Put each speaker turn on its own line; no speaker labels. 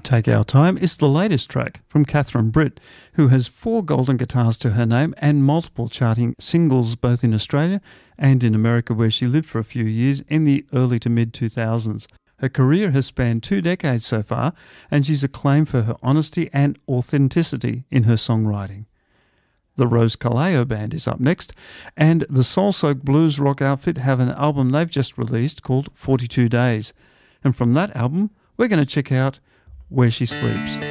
Take Our Time is the latest track from Catherine Britt, who has 4 golden guitars to her name and multiple charting singles both in Australia and in America, where she lived for a few years in the early to mid-2000s. Her career has spanned 2 decades so far, and she's acclaimed for her honesty and authenticity in her songwriting. The Rose Kaleo Band is up next, and the soul-soaked blues rock outfit have an album they've just released called 42 Days. And from that album, we're going to check out Where She Sleeps.